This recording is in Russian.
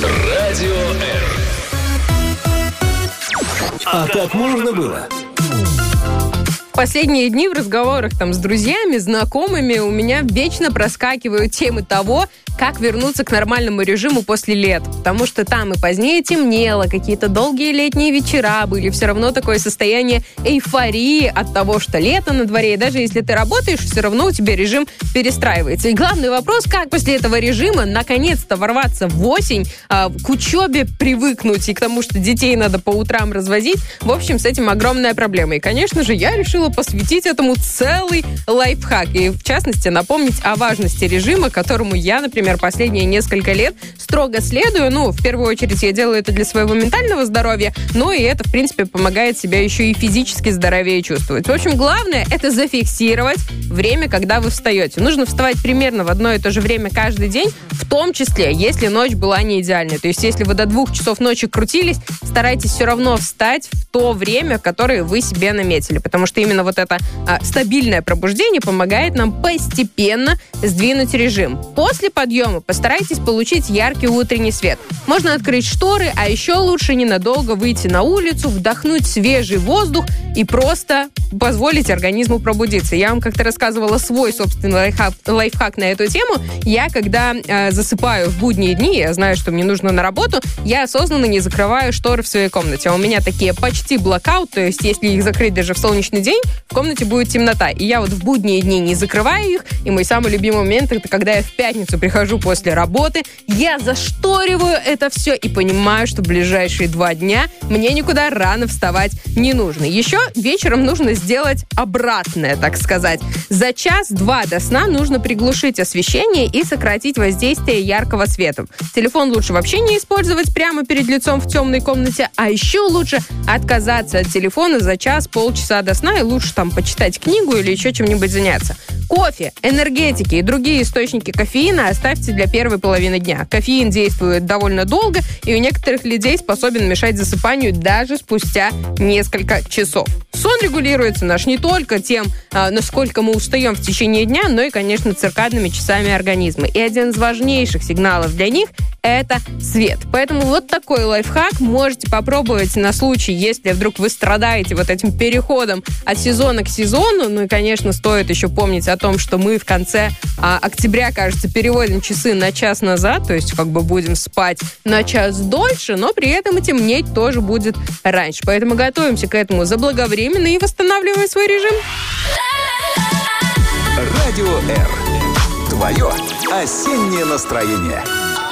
Радио R. А как можно было? Последние дни в разговорах с друзьями, знакомыми у меня вечно проскакивают темы того, как вернуться к нормальному режиму после лет. Потому что там и позднее темнело, какие-то долгие летние вечера были, все равно такое состояние эйфории от того, что лето на дворе. И даже если ты работаешь, все равно у тебя режим перестраивается. И главный вопрос, как после этого режима наконец-то ворваться в осень, к учебе привыкнуть и к тому, что детей надо по утрам развозить. В общем, с этим огромная проблема. И, конечно же, я решила посвятить этому целый лайфхак. И, в частности, напомнить о важности режима, которому я, например, последние несколько лет строго следую. В первую очередь, я делаю это для своего ментального здоровья, но и это, в принципе, помогает себя еще и физически здоровее чувствовать. В общем, главное — это зафиксировать время, когда вы встаете. Нужно вставать примерно в одно и то же время каждый день, в том числе, если ночь была не идеальной. То есть, если вы до 2 часов ночи крутились, старайтесь все равно встать в то время, которое вы себе наметили, потому что именно вот это стабильное пробуждение помогает нам постепенно сдвинуть режим. После подъема постарайтесь получить яркий утренний свет. Можно открыть шторы, а еще лучше ненадолго выйти на улицу, вдохнуть свежий воздух и просто позволить организму пробудиться. Я вам как-то рассказывала свой собственный лайфхак на эту тему. Я, когда засыпаю в будние дни, я знаю, что мне нужно на работу, я осознанно не закрываю шторы в своей комнате. А у меня такие почти блокаут, то есть если их закрыть даже в солнечный день, в комнате будет темнота. И я в будние дни не закрываю их. И мой самый любимый момент — это когда я в пятницу прихожу после работы, я зашториваю это все и понимаю, что в ближайшие 2 дня мне никуда рано вставать не нужно. Еще вечером нужно сделать обратное, так сказать. За час-два до сна нужно приглушить освещение и сократить воздействие яркого света. Телефон лучше вообще не использовать прямо перед лицом в темной комнате, а еще лучше отказаться от телефона за час-полчаса до сна и лучше почитать книгу или еще чем-нибудь заняться. Кофе, энергетики и другие источники кофеина оставьте для первой половины дня. Кофеин действует довольно долго и у некоторых людей способен мешать засыпанию даже спустя несколько часов. Сон регулируется наш не только тем, насколько мы устаем в течение дня, но и, конечно, циркадными часами организма. И один из важнейших сигналов для них — это свет. Поэтому вот такой лайфхак можете попробовать на случай, если вдруг вы страдаете этим переходом от сезона к сезону. Ну и, конечно, стоит еще помнить о том, что мы в конце октября, кажется, переводим часы на час назад, то есть будем спать на час дольше, но при этом и темнеть тоже будет раньше. Поэтому готовимся к этому заблаговременно и восстанавливаем свой режим. Радио R. Твое осеннее настроение.